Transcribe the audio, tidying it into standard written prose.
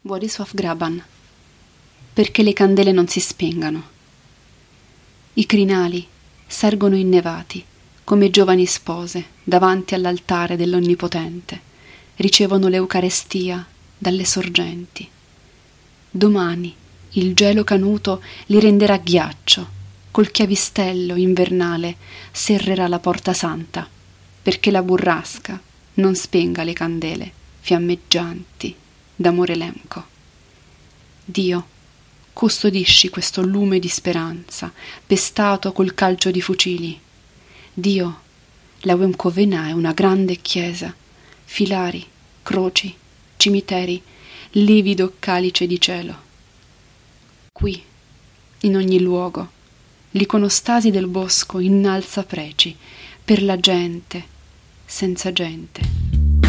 Władysław Graban. Perché le candele non si spengano. I crinali sergono innevati come giovani spose davanti all'altare dell'Onnipotente, ricevono l'Eucarestia dalle sorgenti. Domani il gelo canuto li renderà ghiaccio, col chiavistello invernale serrerà la porta santa, perché la burrasca non spenga le candele fiammeggianti d'amore elenco. Dio, custodisci questo lume di speranza, pestato col calcio di fucili. Dio, la Wemcovena è una grande chiesa, filari, croci, cimiteri, livido calice di cielo. Qui, in ogni luogo, l'iconostasi del bosco innalza preci per la gente, senza gente.